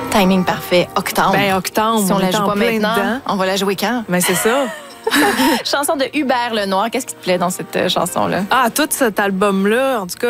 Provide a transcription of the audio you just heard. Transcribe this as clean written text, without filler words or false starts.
Timing parfait. Octobre. Ben, octobre. Si on la est joue en pas plein maintenant, dedans. on va la jouer quand? Ben, c'est ça. Chanson de Hubert Lenoir. Qu'est-ce qui te plaît dans cette chanson-là? Ah, tout cet album-là, en tout cas,